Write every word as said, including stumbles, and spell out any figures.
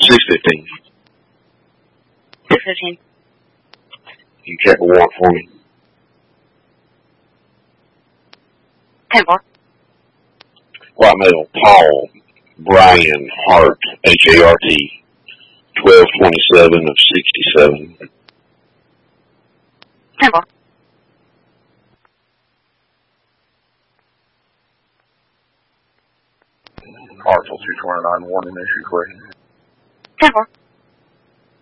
six fifteen. six fifteen. You check the warrant for me. ten four. White male, Paul Brian Hart, H A R T, twelve twenty-seven of sixty-seven. ten four. Hartsville two twenty-nine, warning issue, please. ten four.